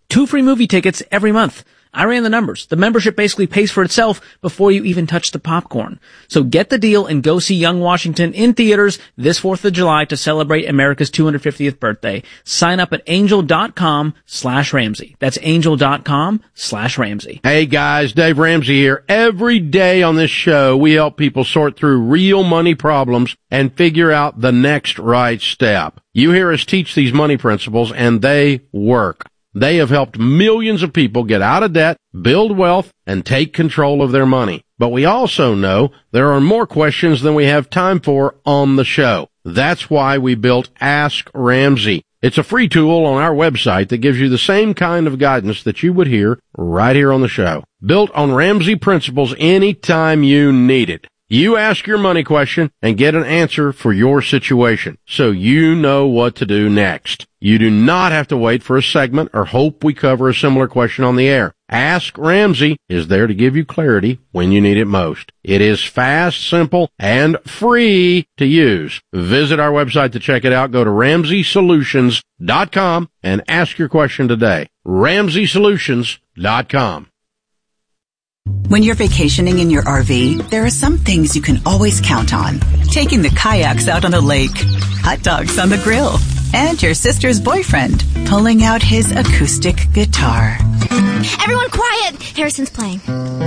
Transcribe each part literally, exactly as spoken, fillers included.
Two free movie tickets every month. I ran the numbers. The membership basically pays for itself before you even touch the popcorn. So get the deal and go see Young Washington in theaters this fourth of July to celebrate America's two hundred fiftieth birthday. Sign up at angel.com slash Ramsey. That's angel.com slash Ramsey. Hey guys, Dave Ramsey here. Every day on this show, we help people sort through real money problems and figure out the next right step. You hear us teach these money principles and they work. They have helped millions of people get out of debt, build wealth, and take control of their money. But we also know there are more questions than we have time for on the show. That's why we built Ask Ramsey. It's a free tool on our website that gives you the same kind of guidance that you would hear right here on the show. Built on Ramsey principles anytime you need it. You ask your money question and get an answer for your situation, so you know what to do next. You do not have to wait for a segment or hope we cover a similar question on the air. Ask Ramsey is there to give you clarity when you need it most. It is fast, simple, and free to use. Visit our website to check it out. Go to ramsey solutions dot com and ask your question today. ramsey solutions dot com. When you're vacationing in your R V, there are some things you can always count on. Taking the kayaks out on the lake, hot dogs on the grill, and your sister's boyfriend pulling out his acoustic guitar. Everyone quiet! Harrison's playing.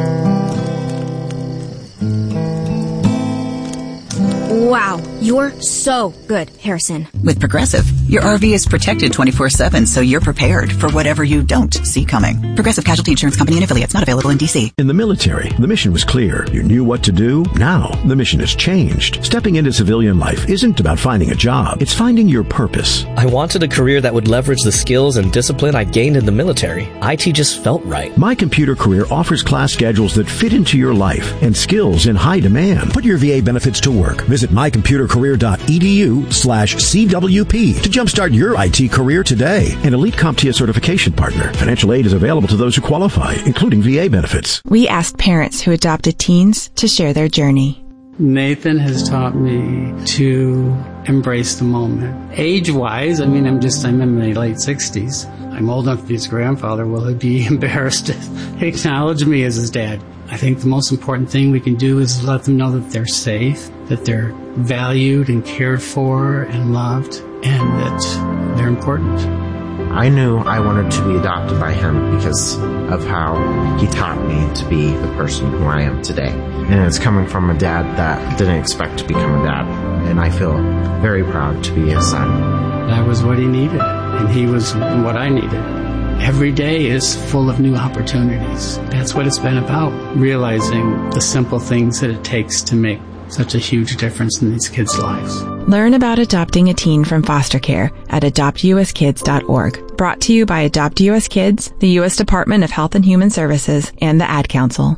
Wow, you're so good, Harrison. With Progressive, your R V is protected twenty-four seven, so you're prepared for whatever you don't see coming. Progressive Casualty Insurance Company and Affiliates, not available in D C. In the military, the mission was clear. You knew what to do. Now, the mission has changed. Stepping into civilian life isn't about finding a job. It's finding your purpose. I wanted a career that would leverage the skills and discipline I gained in the military. I T just felt right. My Computer Career offers class schedules that fit into your life and skills in high demand. Put your V A benefits to work. Visit my computer career dot e d u slash C W P to jumpstart your I T career today. An Elite CompTIA certification partner. Financial aid is available to those who qualify, including V A benefits. We asked parents who adopted teens to share their journey. Nathan has taught me to embrace the moment. Age-wise, I mean, I'm just, I'm in my late sixties. I'm old enough to be his grandfather. Will he be embarrassed to acknowledge me as his dad? I think the most important thing we can do is let them know that they're safe, that they're valued and cared for and loved, and that they're important. I knew I wanted to be adopted by him because of how he taught me to be the person who I am today. And it's coming from a dad that didn't expect to become a dad. And I feel very proud to be his son. That was what he needed, and he was what I needed. Every day is full of new opportunities. That's what it's been about, realizing the simple things that it takes to make such a huge difference in these kids' lives. Learn about adopting a teen from foster care at adopt u s kids dot org. Brought to you by Adopt U S Kids, the U S Department of Health and Human Services, and the Ad Council.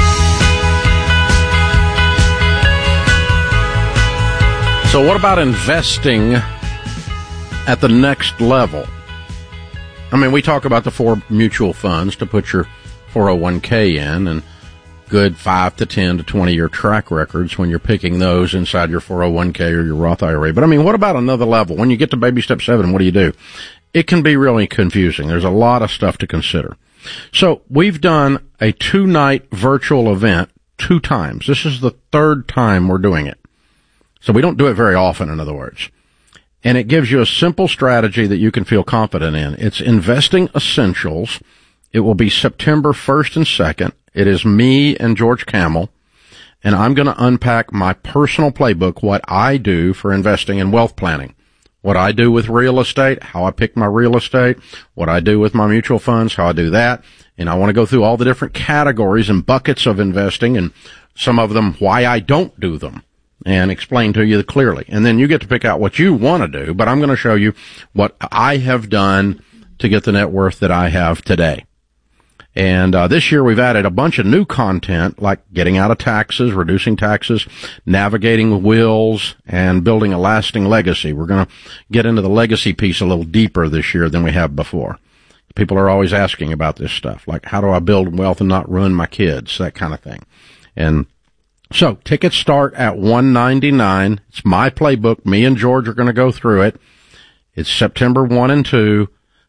So what about investing at the next level? I mean, we talk about the four mutual funds to put your four oh one k in, and good five to ten to twenty year track records when you're picking those inside your four oh one k or your Roth I R A. But I mean, what about another level? When you get to baby step seven, what do you do? It can be really confusing. There's a lot of stuff to consider. So we've done a two night virtual event two times. This is the third time we're doing it. So we don't do it very often, in other words. And it gives you a simple strategy that you can feel confident in. It's Investing Essentials. It will be September first and second. It is me and George Kamel, and I'm going to unpack my personal playbook, what I do for investing in wealth planning, what I do with real estate, how I pick my real estate, what I do with my mutual funds, how I do that. And I want to go through all the different categories and buckets of investing, and some of them why I don't do them, and explain to you clearly. And then you get to pick out what you want to do, but I'm going to show you what I have done to get the net worth that I have today. And uh, this year we've added a bunch of new content, like getting out of taxes, reducing taxes, navigating wills, and building a lasting legacy. We're going to get into the legacy piece a little deeper this year than we have before. People are always asking about this stuff, like how do I build wealth and not ruin my kids, that kind of thing. And so tickets start at one ninety-nine. It's my playbook. Me and George are going to go through it. It's September first and second.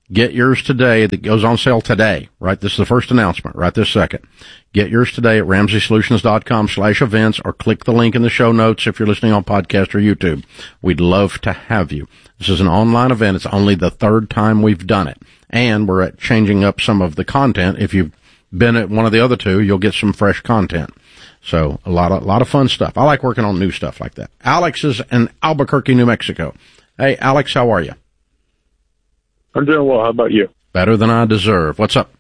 Get yours today. That goes on sale today, right? This is the first announcement, right this second. Get yours today at ramsey solutions dot com slash events or click the link in the show notes if you're listening on podcast or YouTube. We'd love to have you. This is an online event. It's only the third time we've done it. And we're at changing up some of the content. If you've been at one of the other two, you'll get some fresh content. So a lot of, a lot of fun stuff. I like working on new stuff like that. Alex is in Albuquerque, New Mexico. Hey, Alex, how are you? I'm doing well. How about you? Better than I deserve. What's up?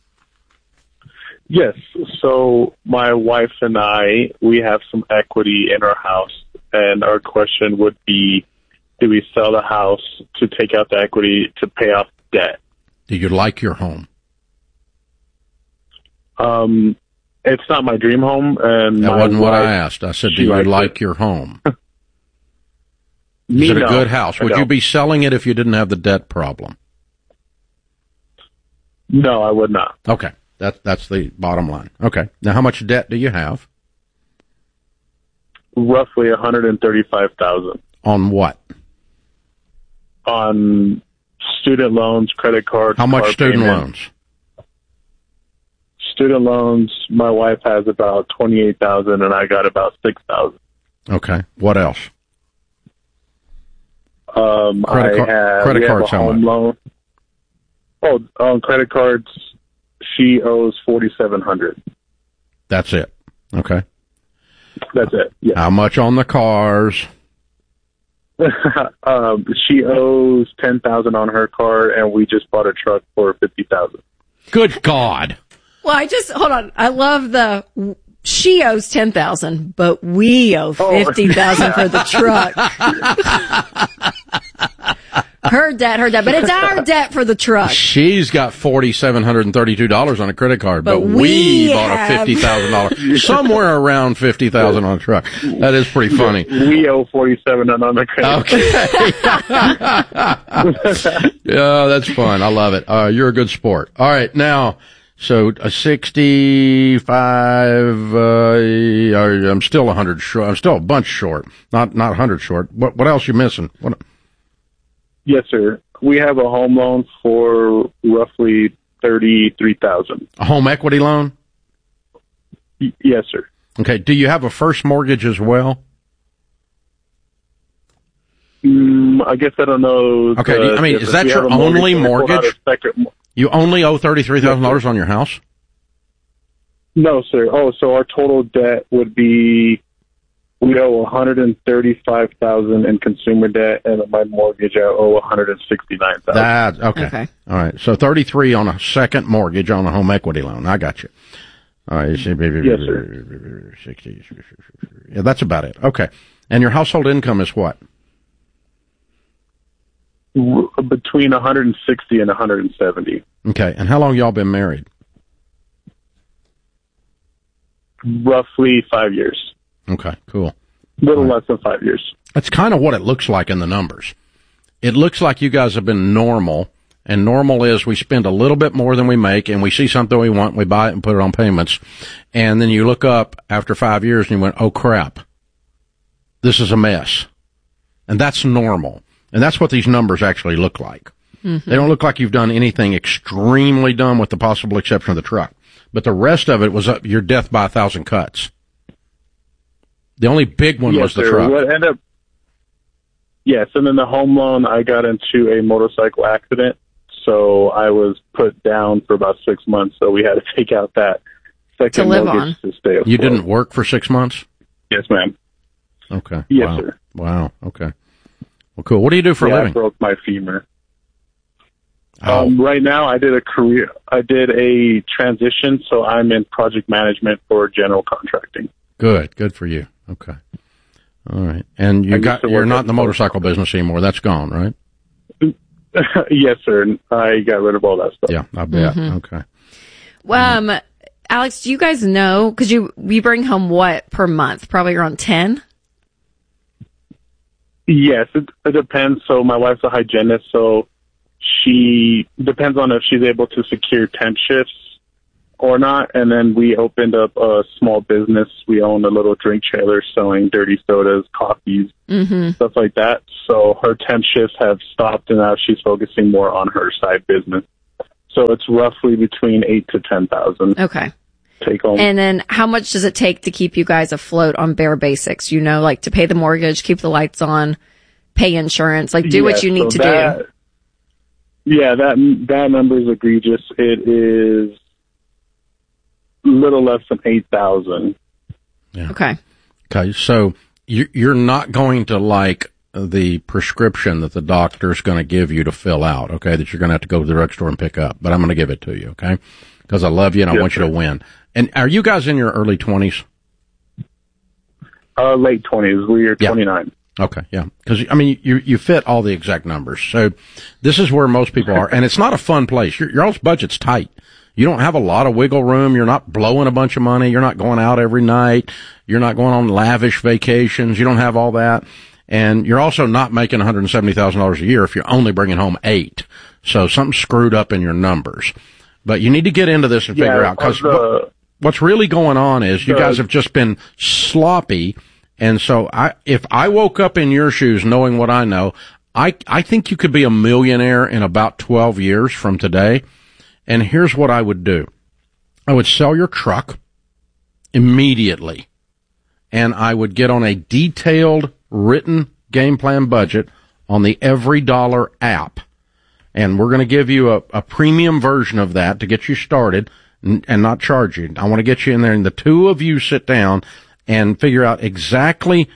Yes. So my wife and I, we have some equity in our house, and our question would be, do we sell the house to take out the equity to pay off debt? Do you like your home? Um, it's not my dream home, and that my wasn't what wife, I asked. I said, do you like it. your home? Me, Is it a no, good house? I Would don't. you be selling it if you didn't have the debt problem? No, I would not. Okay. That, that's the bottom line. Okay. Now, how much debt do you have? Roughly one hundred thirty-five thousand dollars. On what? On student loans, credit cards. How much car student payment. loans? Student loans, my wife has about twenty-eight thousand dollars, and I got about six thousand dollars. Okay. What else? Um, Credit I car- have, credit we have cards, a how home much? loan. Oh, on credit cards, she owes forty-seven hundred dollars. That's it. Okay. That's it. Yeah. How much on the cars? um, she owes ten thousand dollars on her car, and we just bought a truck for fifty thousand dollars. Good God. Well, I just, hold on. I love the, she owes ten thousand dollars, but we owe fifty thousand dollars for the truck. Her debt, her debt, but it's our debt for the truck. She's got four thousand seven hundred thirty-two dollars on a credit card, but, But we, we bought have- a fifty thousand dollars, somewhere around fifty thousand dollars on a truck. That is pretty funny. We owe forty-seven thousand dollars on the credit Okay. Yeah, that's fun. I love it. Uh, you're a good sport. All right. Now, so a sixty-five, uh, I'm still a hundred short. I'm still a bunch short. Not, not a hundred short. What, what else you missing? What? Yes, sir. We have a home loan for roughly thirty-three thousand dollars. A home equity loan? Y- yes, sir. Okay. Do you have a first mortgage as well? Mm, I guess I don't know. Okay. the I mean, is difference. that We your have a only so we pulled out mortgage? a second mo- You only owe thirty-three thousand dollars on your house? No, sir. Oh, so our total debt would be, we owe one hundred thirty-five thousand dollars in consumer debt, and my mortgage I owe one hundred sixty-nine thousand dollars. That, okay. Okay. All right. So thirty-three on a second mortgage on a home equity loan. I got you. All right. Yes, sir. sixty. Yeah, that's about it. Okay. And your household income is what? R- Between one hundred sixty and one hundred seventy. Okay. And how long y'all been married? Roughly five years. Okay. Cool. A little less than five years. That's kind of what it looks like in the numbers. It looks like you guys have been normal, and normal is we spend a little bit more than we make, and we see something we want, we buy it and put it on payments, and then you look up after five years and you went, oh crap, this is a mess. And that's normal. And that's what these numbers actually look like. Mm-hmm. They don't look like you've done anything extremely dumb with the possible exception of the truck. But the rest of it was uh, your death by a thousand cuts. The only big one yes, was the sir. truck. What ended up, yes, and then the home loan, I got into a motorcycle accident, so I was put down for about six months, so we had to take out that second To live mortgage on. to stay afloat. You didn't work for six months? Yes, ma'am. Okay. Yes, wow. sir. Wow. Okay. Well, cool. What do you do for a yeah, living? I broke my femur. Oh. Um, right now, I did a career. I did a transition, so I'm in project management for general contracting. Good. Good for you. Okay. All right. And I you used got to you're work not at in the motorcycle business anymore. That's gone, right? Yes, sir. I got rid of all that stuff. Yeah, I bet. Mhm. Okay. Um, Alex, do you guys know, because you, you bring home what per month? Probably around ten? Yes, it, it depends. So my wife's a hygienist, so she depends on if she's able to secure temp shifts. or not. And then we opened up a small business. We owned a little drink trailer selling dirty sodas, coffees, Mm-hmm. stuff like that. So her temp shifts have stopped, and now she's focusing more on her side business. So it's roughly between eight to ten thousand. Okay. Take home. And then how much does it take to keep you guys afloat on bare basics? You know, like to pay the mortgage, keep the lights on, pay insurance, like do Yeah, what you need so to that, do. Yeah, that that number is egregious. It is a little less than eight thousand. Yeah. Okay. Okay, so you- you're not going to like the prescription that the doctor's going to give you to fill out, okay, that you're going to have to go to the drugstore and pick up, but I'm going to give it to you, okay, because I love you and I Yes, want you sir. to win. And are you guys in your early twenties? Uh, late twenties. We're Yeah. twenty-nine. Okay, yeah, because I mean you you fit all the exact numbers. So this is where most people are, and it's not a fun place. Your your all's budget's tight. You don't have a lot of wiggle room. You're not blowing a bunch of money. You're not going out every night. You're not going on lavish vacations. You don't have all that, and you're also not making one hundred seventy thousand dollars a year if you're only bringing home eight. So something's screwed up in your numbers. But you need to get into this and figure Yeah, out because the- what's really going on is you the- guys have just been sloppy. And so I, if I woke up in your shoes knowing what I know, I, I think you could be a millionaire in about twelve years from today. And here's what I would do. I would sell your truck immediately. And I would get on a detailed written game plan budget on the Every Dollar app. And we're going to give you a, a premium version of that to get you started and, and not charge you. I want to get you in there and the two of you sit down and figure out exactly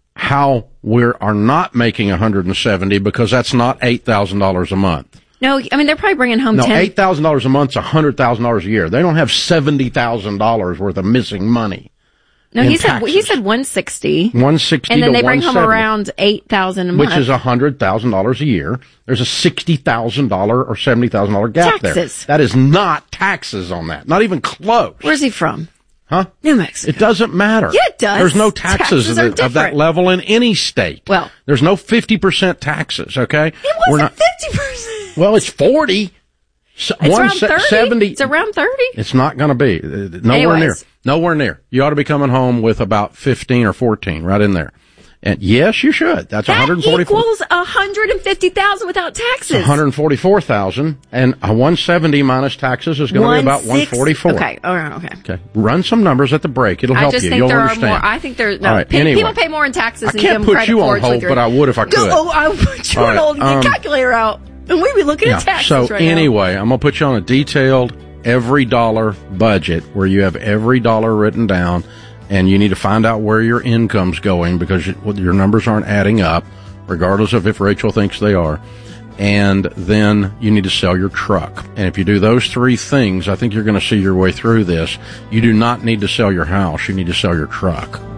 how we are not making one hundred seventy because that's not eight thousand dollars a month. No, I mean, they're probably bringing home No, ten. eight thousand dollars a month is one hundred thousand dollars a year. They don't have seventy thousand dollars worth of missing money. No, in he said, taxes. he said one sixty. one sixty And then to they bring home one seventy. around eight thousand a month. Which is one hundred thousand dollars a year. There's a sixty thousand dollars or seventy thousand dollars gap Taxes. there. That is not taxes on that. Not even close. Where's he from? Huh? New Mexico. It doesn't matter. Yeah, it does. There's no taxes, Taxes of, are the- of that different. level in any state. Well. There's no fifty percent taxes, okay? It wasn't fifty percent. Well, it's forty. So, It's one around se- thirty. seventy. It's around thirty. It's not going to be. Uh, Nowhere Anyways. near. Nowhere near. You ought to be coming home with about fifteen or fourteen right in there. And yes, you should. That's That one hundred forty-four. equals one hundred fifty thousand without taxes. one hundred forty-four thousand, and a one seventy minus taxes is going to be about one forty-four. Okay, all right, okay. Okay. Run some numbers at the break. It'll I help just you. think You'll there understand. are more. I think there. No, All right, pe- anyway. people pay more in taxes. I than can't give them put credit you for on it, so hold, you're- but I would if I could. Go, oh, I would put you All on right, hold. Get um, a calculator out, and we'd be looking Yeah. at taxes So right anyway, I'm going to put you on a detailed every dollar budget where you have every dollar written down, and you need to find out where your income's going because you, well, your numbers aren't adding up, regardless of if Rachel thinks they are. And then you need to sell your truck. And if you do those three things, I think you're going to see your way through this. You do not need to sell your house. You need to sell your truck.